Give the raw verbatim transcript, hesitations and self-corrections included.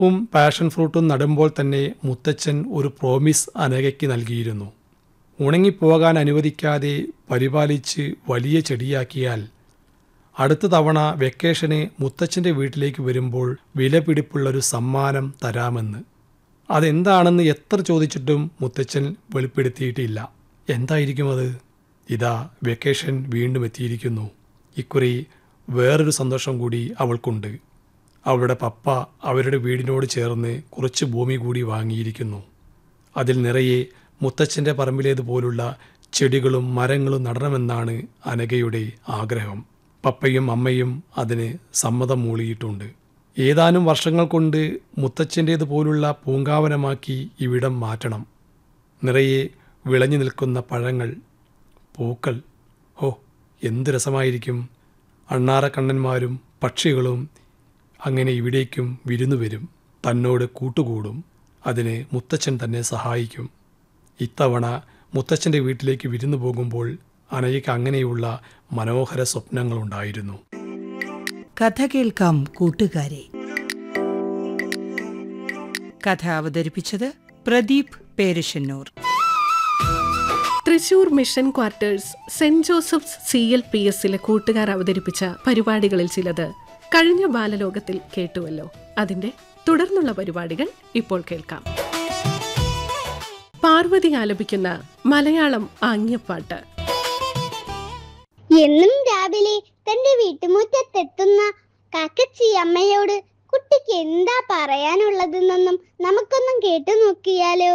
ഉം പാഷൻ ഫ്രൂട്ടും നടുമ്പോൾ തന്നെ മുത്തച്ഛൻ ഒരു പ്രോമിസ് അനഘയ്ക്ക് നൽകിയിരുന്നു. ഉണങ്ങിപ്പോകാൻ അനുവദിക്കാതെ പരിപാലിച്ച് വലിയ ചെടിയാക്കിയാൽ അടുത്ത തവണ വെക്കേഷന് മുത്തച്ഛൻ്റെ വീട്ടിലേക്ക് വരുമ്പോൾ വിലപിടിപ്പുള്ളൊരു സമ്മാനം തരാമെന്ന്. അതെന്താണെന്ന് എത്ര ചോദിച്ചിട്ടും മുത്തച്ഛൻ വെളിപ്പെടുത്തിയിട്ടില്ല. എന്തായിരിക്കും അത്? ഇതാ വെക്കേഷൻ വീണ്ടും എത്തിയിരിക്കുന്നു. ഇക്കുറി വേറൊരു സന്തോഷം കൂടി അവൾക്കുണ്ട്. അവളുടെ പപ്പ അവരുടെ വീടിനോട് ചേർന്ന് കുറച്ച് ഭൂമി കൂടി വാങ്ങിയിരിക്കുന്നു. അതിൽ നിറയെ മുത്തച്ഛൻ്റെ പറമ്പിലേതുപോലുള്ള ചെടികളും മരങ്ങളും നടണമെന്നാണ് അനഘയുടെ ആഗ്രഹം. പപ്പയും അമ്മയും അതിന് സമ്മതം മൂളിയിട്ടുണ്ട്. ഏതാനും വർഷങ്ങൾ കൊണ്ട് മുത്തച്ഛൻ്റേതുപോലുള്ള പൂങ്കാവനമാക്കി ഇവിടം മാറ്റണം. നിറയെ വിളഞ്ഞു നിൽക്കുന്ന പഴങ്ങൾ, പൂക്കൾ, ഓ എന്ത് രസമായിരിക്കും! അണ്ണാറക്കണ്ണന്മാരും പക്ഷികളും അങ്ങനെ ഇവിടേക്കും വിരുന്നു വരും, തന്നോട് കൂട്ടുകൂടും. അതിന് മുത്തച്ഛൻ തന്നെ സഹായിക്കും. ഇത്തവണ മുത്തച്ഛൻ്റെ വീട്ടിലേക്ക് വിരുന്നു പോകുമ്പോൾ അനഘയ്ക്ക് അങ്ങനെയുള്ള മനോഹര സ്വപ്നങ്ങളുണ്ടായിരുന്നു. കഥ കേൾക്കാം കൂട്ടുകാരെ. കഥ അവതരിപ്പിച്ചത് Pradeep Perassannur. Thrissur mission quarters saint Joseph's C L P എസിലെ കൂട്ടുകാർ അവതരിപ്പിച്ച പരിപാടികളിൽ ചിലത് കഴിഞ്ഞ ബാലലോകത്തിൽ കേട്ടുവല്ലോ. അതിന്റെ തുടർന്നുള്ള പരിപാടികൾ ഇപ്പോൾ കേൾക്കാം. പാർവതി ആലപിക്കുന്ന മലയാളം ആംഗ്യപ്പാട്ട്. എന്നും രാവിലെ തന്റെ വീട്ടുമുറ്റത്തെത്തുന്ന കാക്കച്ചി അമ്മയോട് കുട്ടിക്ക് എന്താ പറയാനുള്ളതെന്നൊന്നും നമുക്കൊന്നും കേട്ടു നോക്കിയാലോ?